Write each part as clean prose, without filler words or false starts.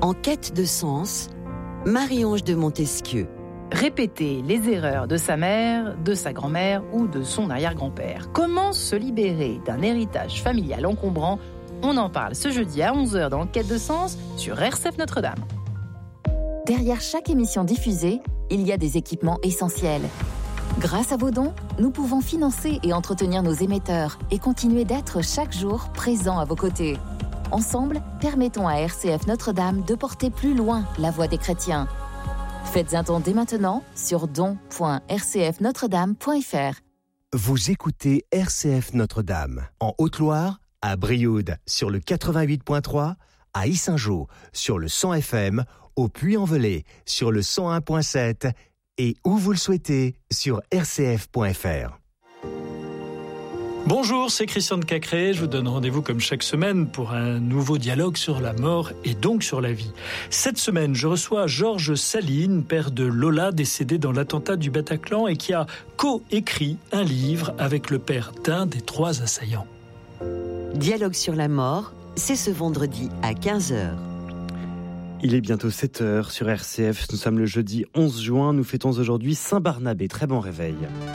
En quête de sens, Marie-Ange de Montesquieu. Répéter les erreurs de sa mère, de sa grand-mère ou de son arrière-grand-père. Comment se libérer d'un héritage familial encombrant? On en parle ce jeudi à 11h dans Quête de sens sur RCF Notre-Dame. Derrière chaque émission diffusée, il y a des équipements essentiels. Grâce à vos dons, nous pouvons financer et entretenir nos émetteurs et continuer d'être chaque jour présents à vos côtés. Ensemble, permettons à RCF Notre-Dame de porter plus loin la voix des chrétiens. Faites un don dès maintenant sur don.rcfnotredame.fr. Vous écoutez RCF Notre-Dame, en Haute-Loire, à Brioude sur le 88.3, à Yssingeaux sur le 100 FM, au Puy-en-Velay sur le 101.7 et où vous le souhaitez sur rcf.fr. Bonjour, c'est Christian de Cacré. Je vous donne rendez-vous comme chaque semaine pour un nouveau dialogue sur la mort et donc sur la vie. Cette semaine, je reçois Georges Saline, père de Lola, décédé dans l'attentat du Bataclan et qui a co-écrit un livre avec le père d'un des 3 assaillants. Dialogue sur la mort, c'est ce vendredi à 15h. Il est bientôt 7h sur RCF. Nous sommes le jeudi 11 juin. Nous fêtons aujourd'hui Saint-Barnabé. Très bon réveil.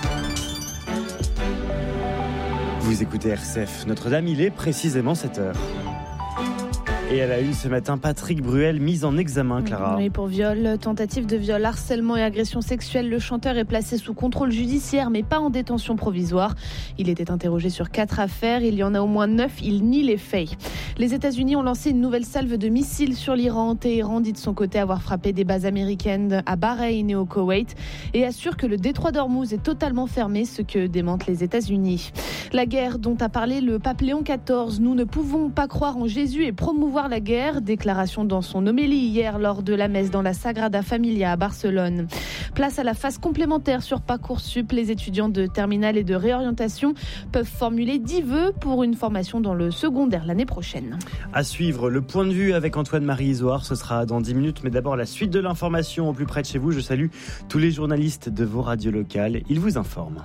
Vous écoutez RCF Notre-Dame, il est précisément 7h. Et à la une ce matin, Patrick Bruel mis en examen, Clara. Oui, pour viol, tentative de viol, harcèlement et agression sexuelle. Le chanteur est placé sous contrôle judiciaire, mais pas en détention provisoire. Il était interrogé sur 4 affaires. Il y en a au moins 9. Il nie les faits. Les États-Unis ont lancé une nouvelle salve de missiles sur l'Iran. Téhéran dit de son côté avoir frappé des bases américaines à Bahreïn et au Koweït et assure que le détroit d'Ormuz est totalement fermé, ce que démentent les États-Unis. La guerre dont a parlé le pape Léon XIV. Nous ne pouvons pas croire en Jésus et promouvoir la guerre. Déclaration dans son homélie hier lors de la messe dans la Sagrada Familia à Barcelone. Place à la phase complémentaire sur Parcoursup. Les étudiants de terminale et de réorientation peuvent formuler 10 vœux pour une formation dans le secondaire l'année prochaine. À suivre, le point de vue avec Antoine-Marie Isoard, ce sera dans 10 minutes. Mais d'abord, la suite de l'information au plus près de chez vous. Je salue tous les journalistes de vos radios locales. Ils vous informent.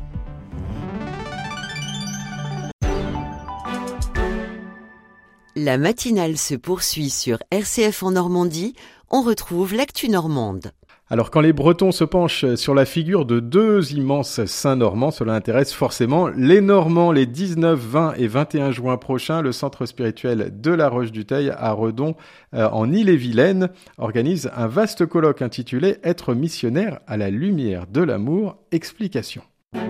La matinale se poursuit sur RCF en Normandie. On retrouve l'actu normande. Alors quand les Bretons se penchent sur la figure de 2 immenses saints normands, cela intéresse forcément les Normands. Les 19, 20 et 21 juin prochains, le centre spirituel de la Roche-du-Teil à Redon, en Ille-et-Vilaine, organise un vaste colloque intitulé « Être missionnaire à la lumière de l'amour ». Explication.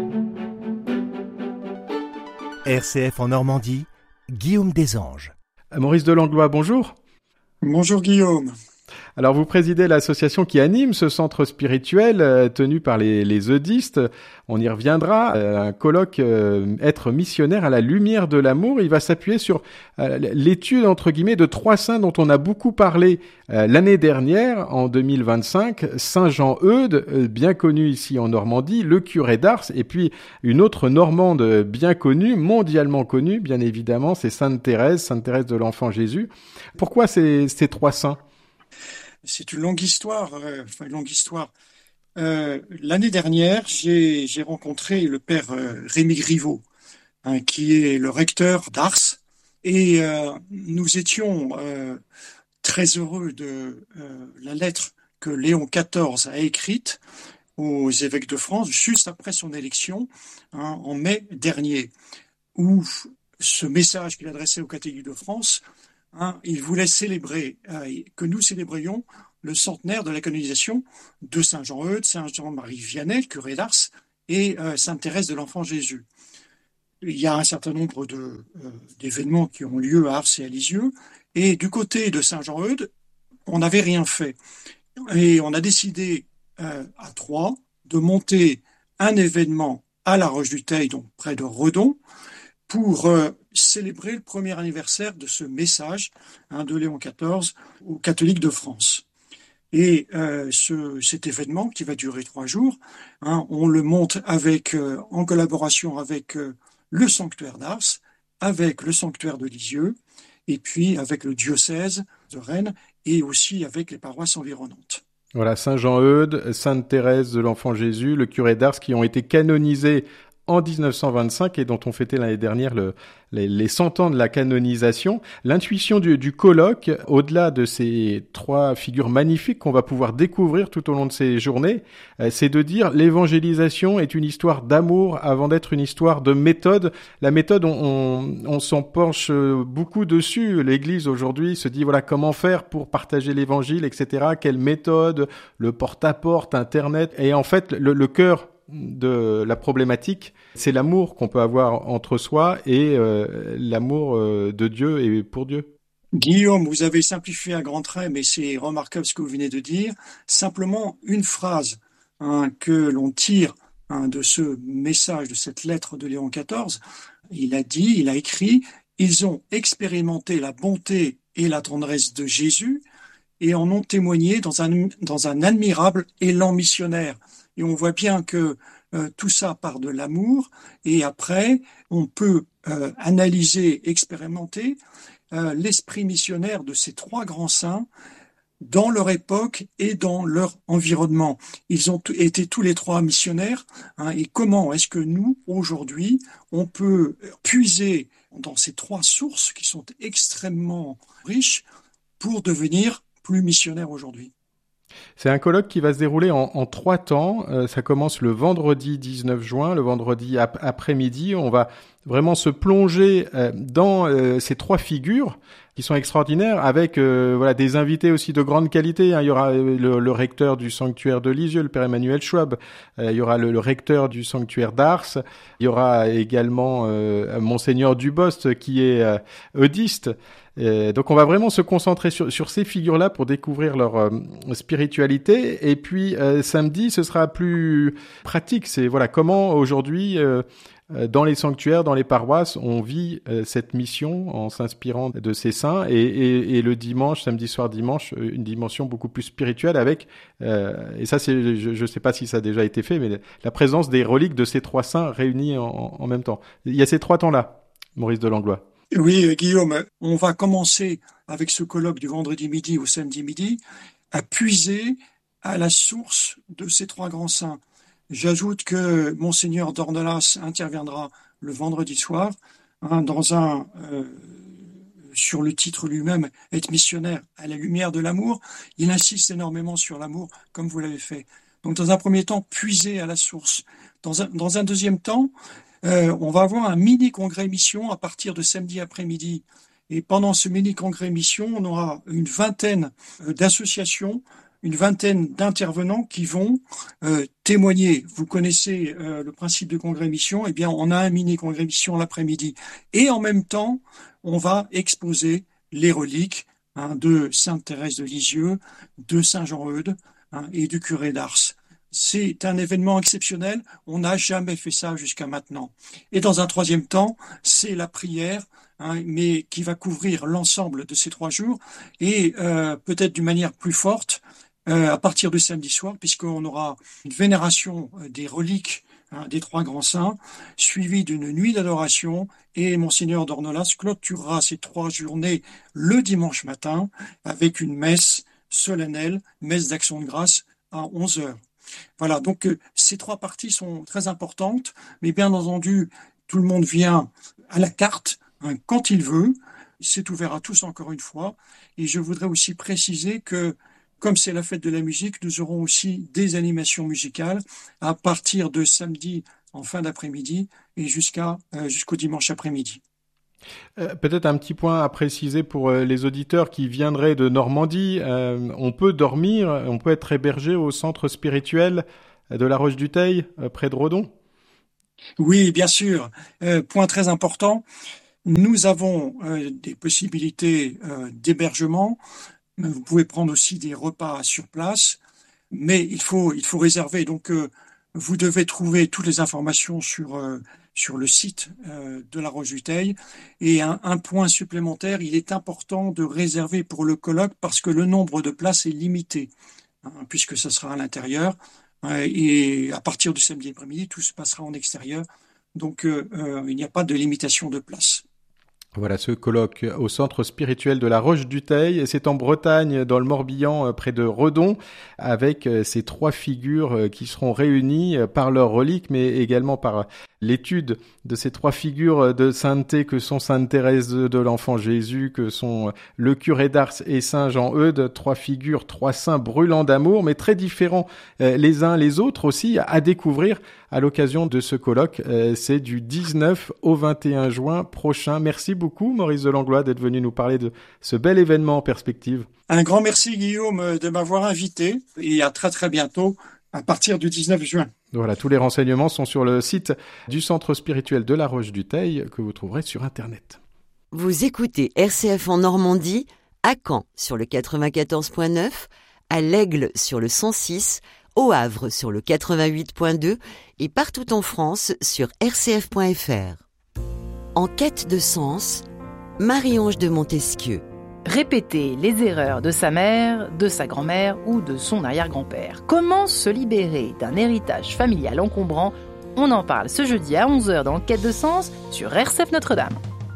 RCF en Normandie, Guillaume Desanges. Maurice Delanglois, bonjour. Bonjour Guillaume. Alors vous présidez l'association qui anime ce centre spirituel tenu par les eudistes. On y reviendra. Un colloque Être missionnaire à la lumière de l'amour. Il va s'appuyer sur l'étude entre guillemets de 3 saints dont on a beaucoup parlé l'année dernière, en 2025. Saint Jean-Eudes, bien connu ici en Normandie, le curé d'Ars, et puis une autre Normande bien connue, mondialement connue, bien évidemment, c'est Sainte Thérèse de l'Enfant Jésus. Pourquoi ces 3 saints ? C'est une longue histoire. L'année dernière, j'ai rencontré le père Rémi Griveau, qui est le recteur d'Ars, et nous étions très heureux de la lettre que Léon XIV a écrite aux évêques de France juste après son élection, en mai dernier, où ce message qu'il adressait aux catholiques de France, il voulait célébrer, que nous célébrions le centenaire de la canonisation de Saint Jean-Eudes, Saint Jean-Marie Vianney, curé d'Ars, et Sainte Thérèse de l'Enfant Jésus. Il y a un certain nombre d'événements qui ont lieu à Ars et à Lisieux, et du côté de Saint Jean-Eudes, on n'avait rien fait. Et on a décidé à 3 de monter un événement à la Roche-du-Teil, donc près de Redon, pour célébrer le premier anniversaire de ce message de Léon XIV aux catholiques de France. Et cet événement, qui va durer 3 jours, on le monte en collaboration avec le sanctuaire d'Ars, avec le sanctuaire de Lisieux, et puis avec le diocèse de Rennes, et aussi avec les paroisses environnantes. Voilà, Saint Jean-Eudes, Sainte Thérèse de l'Enfant Jésus, le curé d'Ars, qui ont été canonisés en 1925 et dont on fêtait l'année dernière les 100 ans de la canonisation. L'intuition du colloque, au-delà de ces 3 figures magnifiques qu'on va pouvoir découvrir tout au long de ces journées, c'est de dire l'évangélisation est une histoire d'amour avant d'être une histoire de méthode. La méthode, on s'en penche beaucoup dessus. L'Église aujourd'hui se dit voilà comment faire pour partager l'évangile, etc. Quelle méthode, le porte-à-porte, Internet. Et en fait, le cœur de la problématique, c'est l'amour qu'on peut avoir entre soi et l'amour de Dieu et pour Dieu. Guillaume, vous avez simplifié à grands traits, mais c'est remarquable ce que vous venez de dire. Simplement une phrase que l'on tire de ce message, de cette lettre de Léon XIV. Il a écrit, ils ont expérimenté la bonté et la tendresse de Jésus et en ont témoigné dans un admirable élan missionnaire. Et on voit bien que tout ça part de l'amour. Et après, on peut analyser, expérimenter l'esprit missionnaire de ces 3 grands saints dans leur époque et dans leur environnement. Ils ont été tous les 3 missionnaires. Et comment est-ce que nous, aujourd'hui, on peut puiser dans ces 3 sources qui sont extrêmement riches pour devenir plus missionnaires aujourd'hui? C'est un colloque qui va se dérouler en 3 temps. Ça commence le vendredi 19 juin, le vendredi après-midi. On va vraiment se plonger dans ces 3 figures qui sont extraordinaires avec des invités aussi de grande qualité. Il y aura le recteur du sanctuaire de Lisieux, le père Emmanuel Schwab. Il y aura le recteur du sanctuaire d'Ars. Il y aura également Monseigneur Dubost qui est eudiste. Donc on va vraiment se concentrer sur ces figures-là pour découvrir leur spiritualité. Et puis samedi, ce sera plus pratique. C'est comment aujourd'hui, dans les sanctuaires, dans les paroisses, on vit cette mission en s'inspirant de ces saints. Et le dimanche, samedi soir, dimanche, une dimension beaucoup plus spirituelle avec, et ça c'est, je sais pas si ça a déjà été fait, mais la présence des reliques de ces 3 saints réunis en même temps. Il y a ces 3 temps-là, Maurice Delanglois. Oui, Guillaume, on va commencer avec ce colloque du vendredi midi au samedi midi à puiser à la source de ces 3 grands saints. J'ajoute que Monseigneur d'Ornelas interviendra le vendredi soir sur le titre lui-même, être missionnaire à la lumière de l'amour. Il insiste énormément sur l'amour, comme vous l'avez fait. Donc, dans un premier temps, puiser à la source. Dans un deuxième temps, on va avoir un mini-congrès mission à partir de samedi après-midi. Et pendant ce mini-congrès mission, on aura une vingtaine d'associations, une vingtaine d'intervenants qui vont témoigner. Vous connaissez le principe de congrès mission. Eh bien, on a un mini-congrès mission l'après-midi. Et en même temps, on va exposer les reliques de Sainte Thérèse de Lisieux, de Saint Jean-Eudes et du curé d'Ars. C'est un événement exceptionnel. On n'a jamais fait ça jusqu'à maintenant. Et dans un troisième temps, c'est la prière, mais qui va couvrir l'ensemble de ces 3 jours et peut-être d'une manière plus forte à partir de samedi soir, puisqu'on aura une vénération des reliques des 3 grands saints, suivie d'une nuit d'adoration, et Monseigneur d'Ornelas clôturera ces 3 journées le dimanche matin avec une messe solennelle, messe d'action de grâce à 11h. Voilà, donc ces 3 parties sont très importantes, mais bien entendu, tout le monde vient à la carte quand il veut. C'est ouvert à tous encore une fois. Et je voudrais aussi préciser que, comme c'est la fête de la musique, nous aurons aussi des animations musicales à partir de samedi en fin d'après-midi et jusqu'au dimanche après-midi. Peut-être un petit point à préciser pour les auditeurs qui viendraient de Normandie. On peut dormir, on peut être hébergé au centre spirituel de la Roche-du-Teil, près de Redon. Oui, bien sûr. Point très important. Nous avons des possibilités d'hébergement. Vous pouvez prendre aussi des repas sur place, mais il faut réserver. Donc, vous devez trouver toutes les informations sur le site de la Roche-du-Teil. Et un point supplémentaire, il est important de réserver pour le colloque parce que le nombre de places est limité, puisque ça sera à l'intérieur. Et à partir du samedi après-midi, tout se passera en extérieur. Donc, il n'y a pas de limitation de place. Voilà ce colloque au centre spirituel de la Roche-du-Teil. C'est en Bretagne, dans le Morbihan, près de Redon, avec ces 3 figures qui seront réunies par leurs reliques, mais également par l'étude de ces 3 figures de sainteté que sont Sainte Thérèse de l'Enfant Jésus, que sont le curé d'Ars et Saint Jean-Eudes, 3 figures, 3 saints brûlants d'amour, mais très différents les uns les autres aussi, à découvrir à l'occasion de ce colloque. C'est du 19 au 21 juin prochain. Merci beaucoup Maurice Delanglois d'être venu nous parler de ce bel événement en perspective. Un grand merci Guillaume de m'avoir invité et à très très bientôt à partir du 19 juin. Voilà, tous les renseignements sont sur le site du Centre spirituel de la Roche-du-Teil que vous trouverez sur Internet. Vous écoutez RCF en Normandie, à Caen sur le 94.9, à l'Aigle sur le 106, au Havre sur le 88.2 et partout en France sur rcf.fr. En quête de sens, Marie-Ange de Montesquieu. Répéter les erreurs de sa mère, de sa grand-mère ou de son arrière-grand-père. Comment se libérer d'un héritage familial encombrant? On en parle ce jeudi à 11h dans Quête de sens sur RCF Notre-Dame.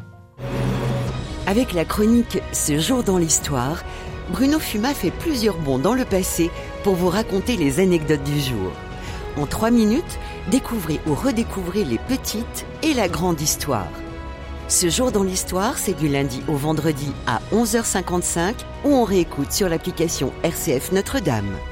Avec la chronique Ce jour dans l'histoire, Bruno Fuma fait plusieurs bonds dans le passé pour vous raconter les anecdotes du jour. En 3 minutes, découvrez ou redécouvrez les petites et la grande histoire. Ce jour dans l'histoire, c'est du lundi au vendredi à 11h55 ou on réécoute sur l'application RCF Notre-Dame.